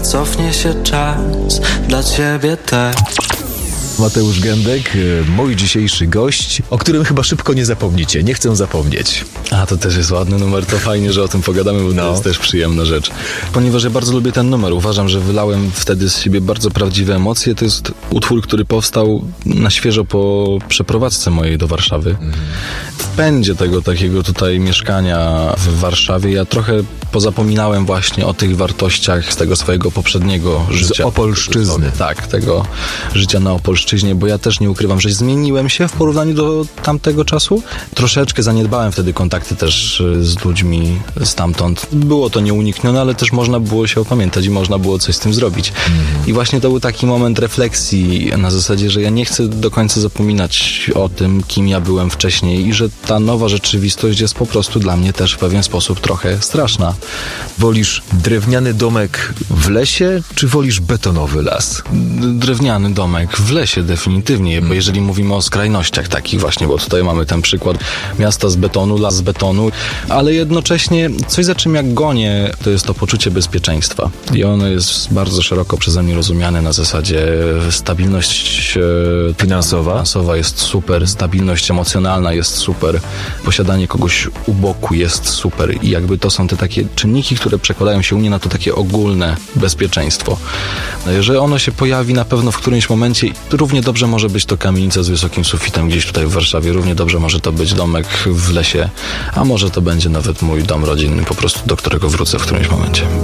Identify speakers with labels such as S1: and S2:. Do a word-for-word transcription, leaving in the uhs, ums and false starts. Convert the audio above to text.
S1: cofnie się czas, dla ciebie też.
S2: Mateusz Gędek, mój dzisiejszy gość, o którym chyba szybko nie zapomnicie. Nie chcę zapomnieć.
S3: A, to też jest ładny numer, to fajnie, że o tym pogadamy, bo no. to jest też przyjemna rzecz. Ponieważ ja bardzo lubię ten numer, uważam, że wylałem wtedy z siebie bardzo prawdziwe emocje. To jest utwór, który powstał na świeżo po przeprowadzce mojej do Warszawy. Mhm. W pędzie tego takiego tutaj mieszkania w Warszawie ja trochę pozapominałem właśnie o tych wartościach z tego swojego poprzedniego życia.
S2: Z Opolszczyzny.
S3: Tak, tego życia na Opolszczyźnie, bo ja też nie ukrywam, że zmieniłem się w porównaniu do tamtego czasu. Troszeczkę zaniedbałem wtedy kontakty też z ludźmi stamtąd. Było to nieuniknione, ale też można było się opamiętać i można było coś z tym zrobić. Mm. I właśnie to był taki moment refleksji na zasadzie, że ja nie chcę do końca zapominać o tym, kim ja byłem wcześniej i że ta nowa rzeczywistość jest po prostu dla mnie też w pewien sposób trochę straszna.
S2: Wolisz drewniany domek w lesie, czy wolisz betonowy las?
S3: Drewniany domek w lesie definitywnie, bo jeżeli mówimy o skrajnościach takich właśnie, bo tutaj mamy ten przykład miasta z betonu, las z betonu, ale jednocześnie coś, za czym jak gonię, to jest to poczucie bezpieczeństwa. I ono jest bardzo szeroko przeze mnie rozumiane na zasadzie stabilność e,
S2: finansowa.
S3: finansowa jest super, stabilność emocjonalna jest super, posiadanie kogoś u boku jest super i jakby to są te takie czynniki, które przekładają się u mnie na to takie ogólne bezpieczeństwo. Że ono się pojawi na pewno w którymś momencie. Równie dobrze może być to kamienica z wysokim sufitem gdzieś tutaj w Warszawie, równie dobrze może to być domek w lesie, a może to będzie nawet mój dom rodzinny, po prostu do którego wrócę w którymś momencie.